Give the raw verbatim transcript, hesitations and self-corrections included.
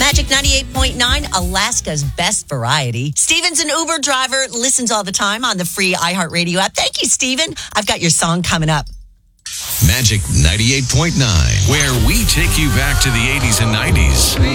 Magic ninety-eight point nine, Alaska's best variety. Steven's an Uber driver, listens all the time on the free iHeartRadio app. Thank you, Steven. I've got your song coming up. Magic ninety-eight point nine, where we take you back to the eighties and nineties.